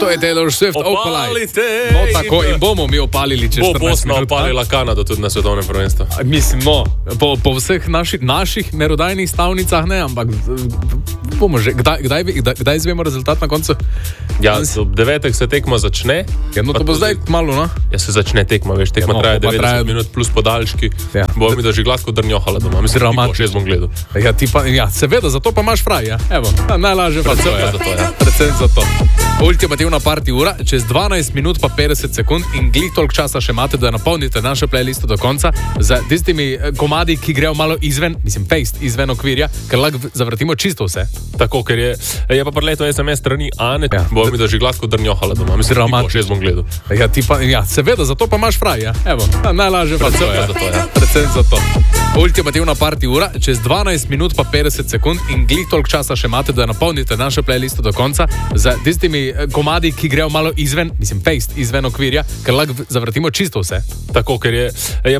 To je Taylor Swift, Opalite! No, tako in bomo mi opalili čez 14 minut. Bo Bosna opalila Kanado tudi na svetovnem prvenstvu. Mislim, no, po vseh naših merodajnih stavnicah ne, ampak bomo že, kdaj izvemo rezultat na koncu? Ja, ob 9 se tekma začne. Ja, no to bo zdaj malo, no? Ja, se začne tekma, veš, tekma traja 90 minut plus podaljški. Ja. Bo mi da že gladko drnjohala doma. Mislim, da bo 6 bom gledal. Ja, ja, seveda, zato pa imaš fraj, ja. Evo, najlažje pa to, ja. Predvsem za to. Ultimativna party ura, čez 12 minut pa 50 sekund in glih toliko časa še imate, da napolnite našo playlisto do konca z tistimi komadi, ki grejo malo izven, izven okvirja, ker lahko zavrtimo čisto vse. Tako, ker je pa preleto SMS strani Ane, ja. Bo mi da že gladko drnjohala doma. Mislim, da bo 6 bom gledal. Ja, seveda, zato pa imaš fraj, ja. Evo, najlažje pa to, ja. Predvsem za to. Ultimativna party ura, čez 12 minut pa 50 sekund in glih toliko časa še imate, da napolnite našo playlisto do konca z tistimi komadi, ki grejo malo izven okvirja, ker lahko zavrtimo čisto vse. Tako, ker je